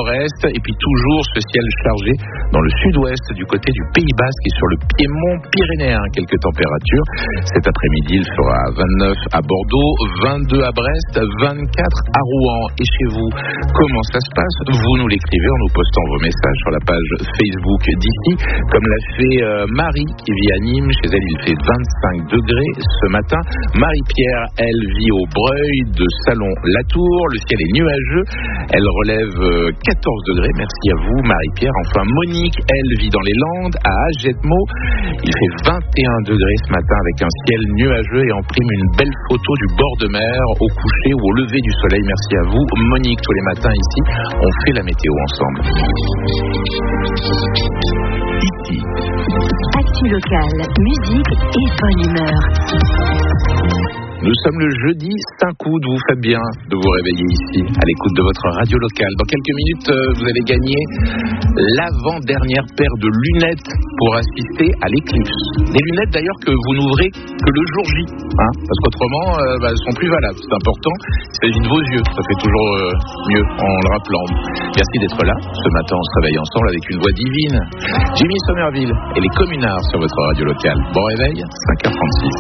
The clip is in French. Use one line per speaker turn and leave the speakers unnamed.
nord-est, et puis toujours ce ciel chargé dans le sud-ouest, du côté du Pays Basque et sur le piémont pyrénéen. Quelques températures. Cet après-midi, il fera 29 à Bordeaux, 22 à Brest, 24 à Rouen. Et chez vous, comment ça se passe? Vous nous l'écrivez en nous postant vos messages sur la page Facebook d'ici, comme l'a fait Marie qui vit à Nîmes. Chez elle, il fait 25 degrés ce matin. Marie-Pierre, elle vit au Breuil de Salon-Latour. Le ciel est nuageux. Elle relève 14 degrés. Merci à vous, Marie-Pierre. Enfin, Monique, elle vit dans les Landes, à Agetmo. Il fait 21 degrés ce matin avec un ciel nuageux et en prime une belle photo du bord de mer au coucher ou au lever du soleil. Merci à vous, Monique. Tous les matins ici, on fait la météo ensemble. Ici.
Actu locale, musique et bonne humeur.
Nous sommes le jeudi 5 août, vous faites bien de vous réveiller ici, à l'écoute de votre radio locale. Dans quelques minutes, vous allez gagner l'avant-dernière paire de lunettes pour assister à l'éclipse. Des lunettes d'ailleurs que vous n'ouvrez que le jour J, parce qu'autrement, elles sont plus valables. C'est important, il s'agit de vos yeux, ça fait toujours mieux en le rappelant. Merci d'être là. Ce matin, on se réveille ensemble avec une voix divine. Jimmy Somerville et les communards sur votre radio locale. Bon réveil, 5h36.